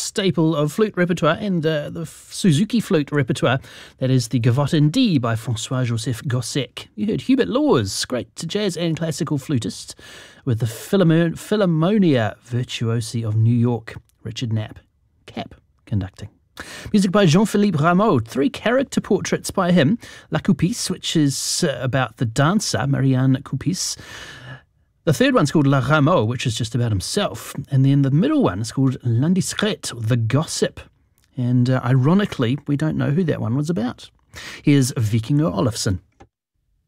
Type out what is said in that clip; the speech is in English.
staple of flute repertoire and the Suzuki flute repertoire. That is the Gavotte in D by François-Joseph Gossec. You heard Hubert Laws, great jazz and classical flutist, with the Philharmonia Virtuosi of New York. Richard Knapp, Cap, conducting. Music by Jean-Philippe Rameau, 3 character portraits by him. La Coupisse, which is about the dancer, Marianne Coupisse. The third one's called La Rameau, which is just about himself. And then the middle one is called L'Indiscrète, The Gossip. And ironically, we don't know who that one was about. Here's Vikingur Olafsson.